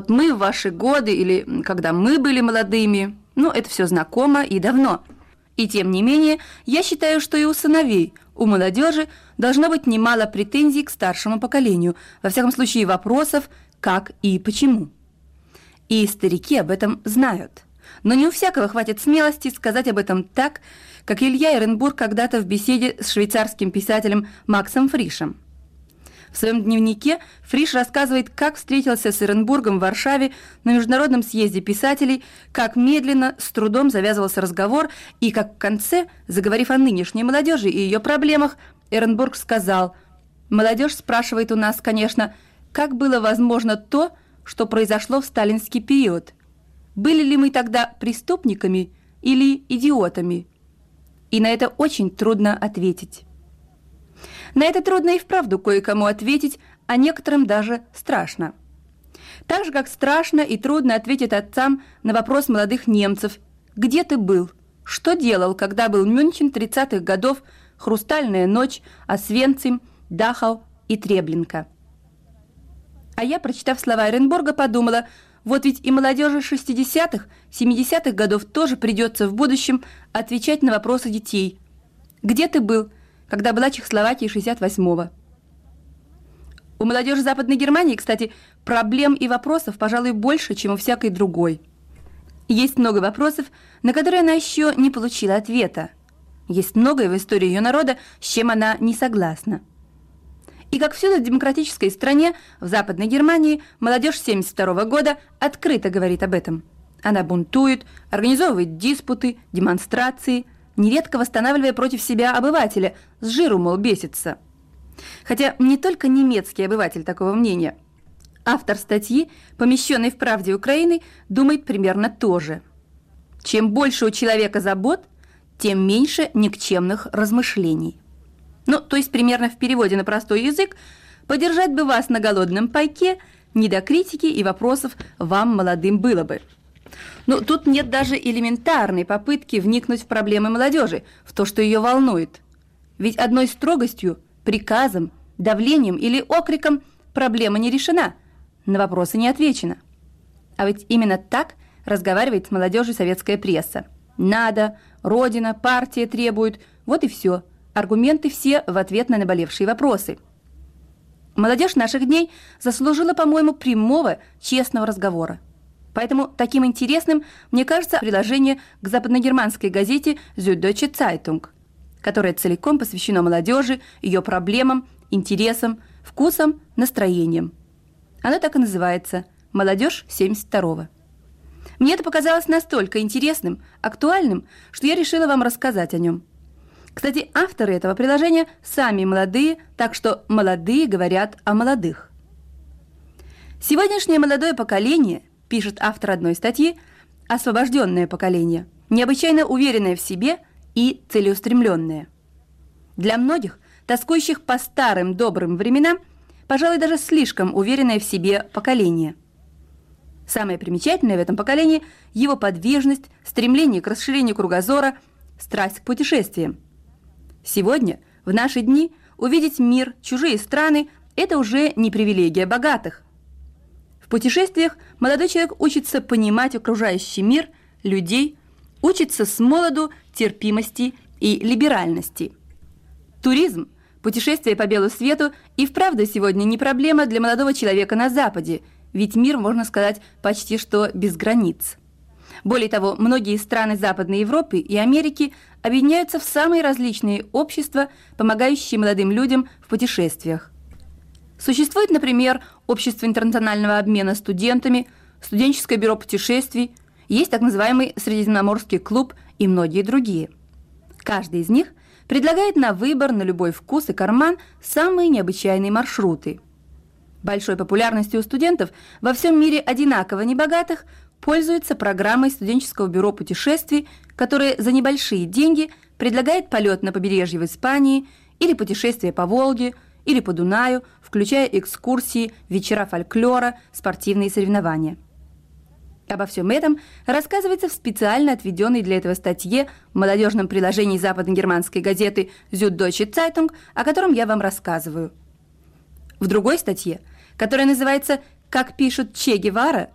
Вот мы в ваши годы или когда мы были молодыми, это все знакомо и давно. И тем не менее, я считаю, что и у сыновей, у молодежи должно быть немало претензий к старшему поколению, во всяком случае вопросов, как и почему. И старики об этом знают. Но не у всякого хватит смелости сказать об этом так, как Илья Эренбург когда-то в беседе с швейцарским писателем Максом Фришем. В своем дневнике Фриш рассказывает, как встретился с Эренбургом в Варшаве на международном съезде писателей, как медленно, с трудом завязывался разговор, и как в конце, заговорив о нынешней молодежи и ее проблемах, Эренбург сказал: «Молодежь спрашивает у нас, конечно, как было возможно то, что произошло в сталинский период? Были ли мы тогда преступниками или идиотами?» И на это очень трудно ответить. На это трудно и вправду кое-кому ответить, а некоторым даже страшно. Так же, как страшно и трудно ответить отцам на вопрос молодых немцев: «Где ты был? Что делал, когда был Мюнхен 30-х годов, Хрустальная ночь, Освенцим, Дахау и Треблинка?» А я, прочитав слова Эренбурга, подумала: вот ведь и молодежи 60-х, 70-х годов тоже придется в будущем отвечать на вопросы детей. «Где ты был, когда была Чехословакия 68-го?» У молодежи Западной Германии, кстати, проблем и вопросов, пожалуй, больше, чем у всякой другой. Есть много вопросов, на которые она еще не получила ответа. Есть многое в истории ее народа, с чем она не согласна. И как всюду в демократической стране, в Западной Германии, молодежь 1972 года открыто говорит об этом. Она бунтует, организовывает диспуты, демонстрации, нередко восстанавливая против себя обывателя, с жиру, мол, бесится. Хотя не только немецкий обыватель такого мнения. Автор статьи, помещенной в «Правде Украины», думает примерно то же. Чем больше у человека забот, тем меньше никчемных размышлений. То есть примерно в переводе на простой язык: подержать бы вас на голодном пайке, не до критики и вопросов вам, молодым, было бы. Тут нет даже элементарной попытки вникнуть в проблемы молодежи, в то, что ее волнует. Ведь одной строгостью, приказом, давлением или окриком проблема не решена, на вопросы не отвечено. А ведь именно так разговаривает с молодежью советская пресса. Надо, Родина, партия требуют, вот и все. Аргументы все в ответ на наболевшие вопросы. Молодежь наших дней заслужила, по-моему, прямого, честного разговора. Поэтому таким интересным мне кажется приложение к западногерманской газете «Süddeutsche Zeitung», которое целиком посвящено молодежи, ее проблемам, интересам, вкусам, настроениям. Оно так и называется «Молодежь 72-го». Мне это показалось настолько интересным, актуальным, что я решила вам рассказать о нем. Кстати, авторы этого приложения сами молодые, так что молодые говорят о молодых. Сегодняшнее молодое поколение, пишет автор одной статьи, освобожденное поколение, необычайно уверенное в себе и целеустремленное. Для многих, тоскующих по старым добрым временам, пожалуй, даже слишком уверенное в себе поколение. Самое примечательное в этом поколении – его подвижность, стремление к расширению кругозора, страсть к путешествиям. Сегодня, в наши дни, увидеть мир, чужие страны – это уже не привилегия богатых. В путешествиях молодой человек учится понимать окружающий мир, людей, учится с молоду терпимости и либеральности. Туризм, путешествие по белу свету и вправду сегодня не проблема для молодого человека на Западе, ведь мир, можно сказать, почти что без границ. Более того, многие страны Западной Европы и Америки объединяются в самые различные общества, помогающие молодым людям в путешествиях. Существует, например, Общество интернационального обмена студентами, Студенческое бюро путешествий, есть так называемый Средиземноморский клуб и многие другие. Каждый из них предлагает на выбор, на любой вкус и карман самые необычайные маршруты. Большой популярностью у студентов во всем мире одинаково небогатых пользуется программой студенческого бюро путешествий, которое за небольшие деньги предлагает полет на побережье в Испании или путешествие по Волге, или по Дунаю, включая экскурсии, вечера фольклора, спортивные соревнования. Обо всем этом рассказывается в специально отведенной для этого статье в молодежном приложении западногерманской газеты «Süddeutsche Zeitung», о котором я вам рассказываю. В другой статье, которая называется «Как пишут Че Гевара»,